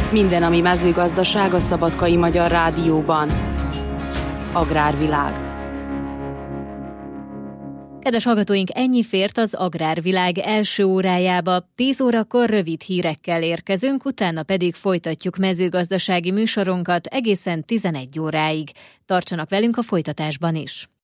Minden, ami mezőgazdaság a Szabadkai Magyar Rádióban. Agrárvilág. Kedves hallgatóink, ennyi fért az Agrárvilág első órájába. 10 órakor rövid hírekkel érkezünk, utána pedig folytatjuk mezőgazdasági műsorunkat egészen 11 óráig. Tartsanak velünk a folytatásban is!